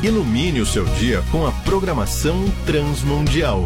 Ilumine o seu dia com a programação Transmundial.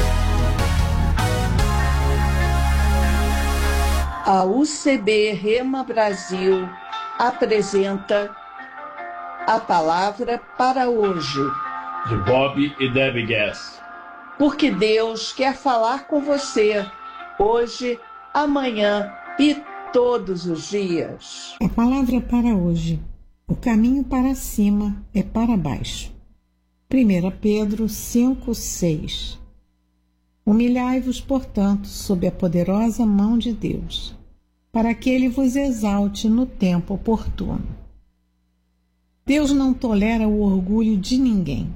A UCB Rema Brasil apresenta a palavra para hoje. De Bob e Debbie Gass. Porque Deus quer falar com você hoje, amanhã e todos os dias. A palavra para hoje. O caminho para cima é para baixo. 1 Pedro 5:6. Humilhai-vos, portanto, sob a poderosa mão de Deus, para que Ele vos exalte no tempo oportuno. Deus não tolera o orgulho de ninguém.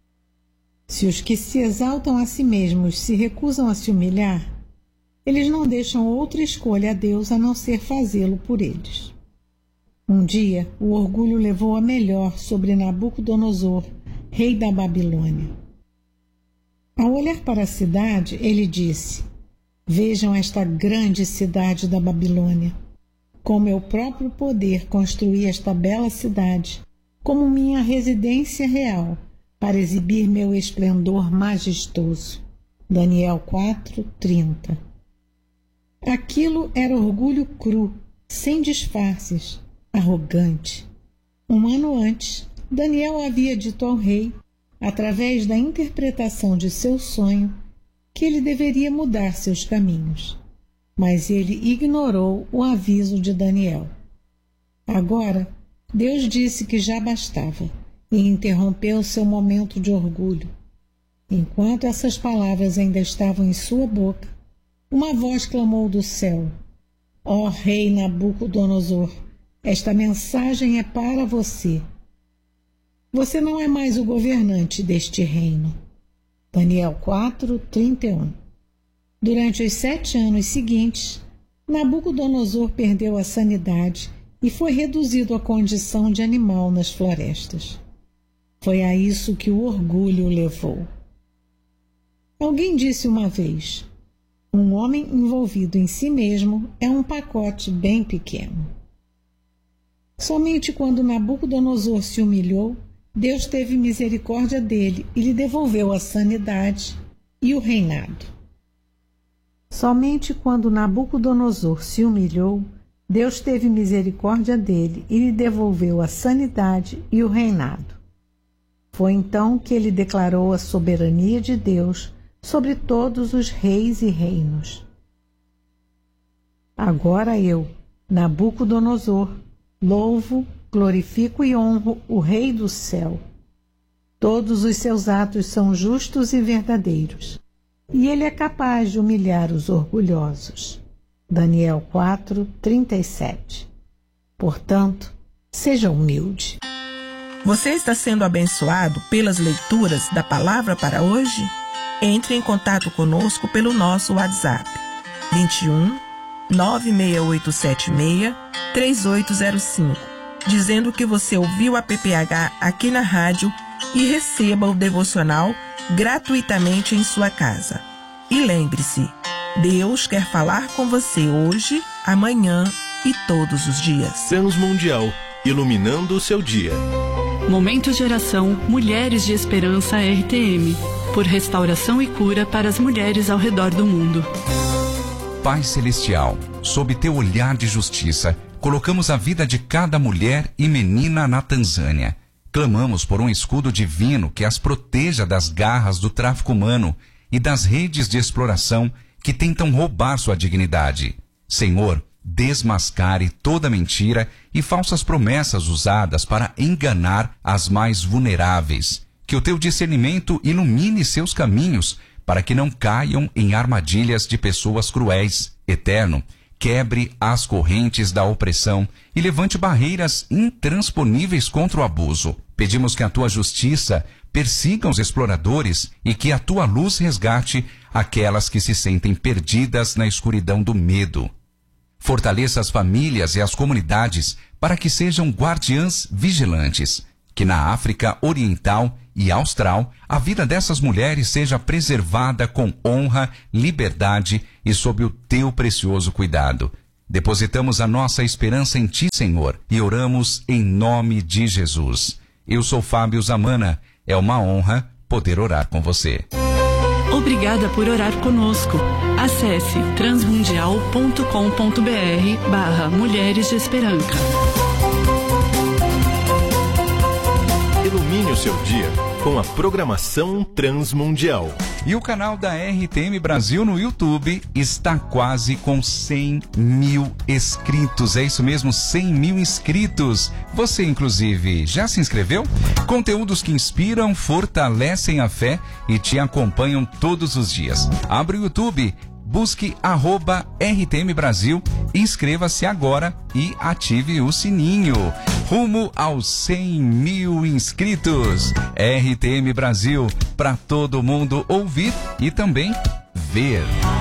Se os que se exaltam a si mesmos se recusam a se humilhar, eles não deixam outra escolha a Deus a não ser fazê-lo por eles. Um dia, o orgulho levou a melhor sobre Nabucodonosor, rei da Babilônia. Ao olhar para a cidade, ele disse: vejam esta grande cidade da Babilônia. Com meu próprio poder construí esta bela cidade, como minha residência real, para exibir meu esplendor majestoso. Daniel 4:30. Aquilo era orgulho cru, sem disfarces, arrogante. Um ano antes, Daniel havia dito ao rei, através da interpretação de seu sonho, que ele deveria mudar seus caminhos. Mas ele ignorou o aviso de Daniel. Agora, Deus disse que já bastava e interrompeu seu momento de orgulho. Enquanto essas palavras ainda estavam em sua boca, uma voz clamou do céu: ó rei Nabucodonosor, esta mensagem é para você. Você não é mais o governante deste reino. Daniel 4:31. Durante os 7 anos seguintes, Nabucodonosor perdeu a sanidade e foi reduzido à condição de animal nas florestas. Foi a isso que o orgulho o levou. Alguém disse uma vez: um homem envolvido em si mesmo é um pacote bem pequeno. Somente quando Nabucodonosor se humilhou, Deus teve misericórdia dele e lhe devolveu a sanidade e o reinado. Somente quando Nabucodonosor se humilhou, Deus teve misericórdia dele e lhe devolveu a sanidade e o reinado. Foi então que ele declarou a soberania de Deus sobre todos os reis e reinos. Agora eu, Nabucodonosor, louvo, glorifico e honro o Rei do céu. Todos os seus atos são justos e verdadeiros, e ele é capaz de humilhar os orgulhosos. Daniel 4:37. Portanto, seja humilde. Você está sendo abençoado pelas leituras da palavra para hoje? Entre em contato conosco pelo nosso WhatsApp 21 96876 3805, dizendo que você ouviu a PPH aqui na rádio e receba o devocional gratuitamente em sua casa. E lembre-se, Deus quer falar com você hoje, amanhã e todos os dias. Transmundial, iluminando o seu dia. Momento de oração Mulheres de Esperança RTM, por restauração e cura para as mulheres ao redor do mundo. Pai Celestial, sob teu olhar de justiça, colocamos a vida de cada mulher e menina na Tanzânia. Clamamos por um escudo divino que as proteja das garras do tráfico humano e das redes de exploração que tentam roubar sua dignidade. Senhor, desmascare toda mentira e falsas promessas usadas para enganar as mais vulneráveis. Que o teu discernimento ilumine seus caminhos para que não caiam em armadilhas de pessoas cruéis. Eterno, quebre as correntes da opressão e levante barreiras intransponíveis contra o abuso. Pedimos que a tua justiça persiga os exploradores e que a tua luz resgate aquelas que se sentem perdidas na escuridão do medo. Fortaleça as famílias e as comunidades para que sejam guardiãs vigilantes. Que na África Oriental e Austral a vida dessas mulheres seja preservada com honra, liberdade e sob o teu precioso cuidado. Depositamos a nossa esperança em ti, Senhor, e oramos em nome de Jesus. Eu sou Fábio Zamana. É uma honra poder orar com você. Obrigada por orar conosco. Acesse transmundial.com.br/Mulheres de Esperança. Ilumine o seu dia com a programação Transmundial. E o canal da RTM Brasil no YouTube está quase com 100 mil inscritos. É isso mesmo, 100 mil inscritos. Você, inclusive, já se inscreveu? Conteúdos que inspiram, fortalecem a fé e te acompanham todos os dias. Abre o YouTube, busque @RTM Brasil, inscreva-se agora e ative o sininho. Rumo aos 100 mil inscritos. RTM Brasil, para todo mundo ouvir e também ver.